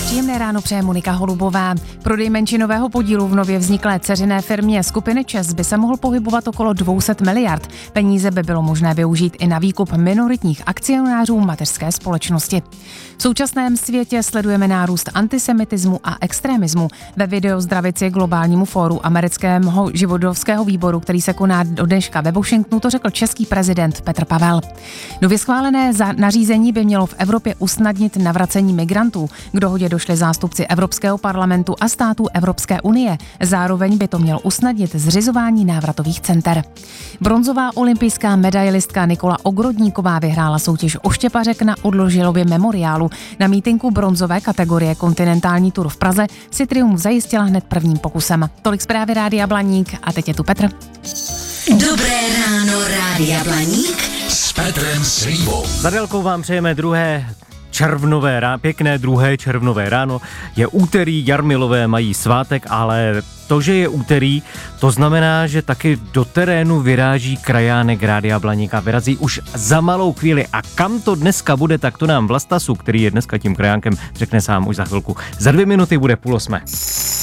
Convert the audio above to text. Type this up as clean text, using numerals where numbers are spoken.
Příjemné ráno přeje Monika Holubová. Prodej menšinového podílu v nově vzniklé dceřiné firmě skupiny ČEZ by se mohl pohybovat okolo 200 miliard. Peníze by bylo možné využít i na výkup minoritních akcionářů mateřské společnosti. V současném světě sledujeme nárůst antisemitismu a extremismu. Ve Videozdravici globálnímu fóru amerického židovského výboru, který se koná do dneška ve Washingtonu, to řekl český prezident Petr Pavel. Nově schválené nařízení by mělo v Evropě usnadnit navracení migrantů. K dohodě došli zástupci Evropského parlamentu a států Evropské unie. Zároveň by to mělo usnadnit zřizování návratových center. Bronzová olympijská medailistka Nikola Ogrodníková vyhrála soutěž o štěpařek na Odložilově memoriálu. Na mítinku bronzové kategorie Kontinentální Tour v Praze si triumf zajistila hned prvním pokusem. Tolik zprávy Rádia Blaník a teď je tu Petr. Dobré ráno, Rádia Blaník s Petrem Slívou. Za délkou vám přejeme pěkné druhé červnové ráno. Je úterý, Jarmilové mají svátek, ale to, že je úterý, to znamená, že taky do terénu vyráží krajánek Rádia Blaník a vyrazí už za malou chvíli. A kam to dneska bude, tak to nám Vlastasu, který je dneska tím krajánkem, řekne sám už za chvilku. Za 2 minuty bude 7:30.